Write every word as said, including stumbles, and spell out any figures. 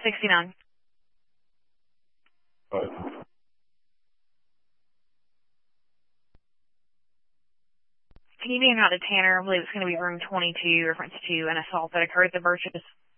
sixty-nine. All right. Can you be out to Tanner? I believe it's going to be room twenty-two, reference to an assault that occurred at the Birches.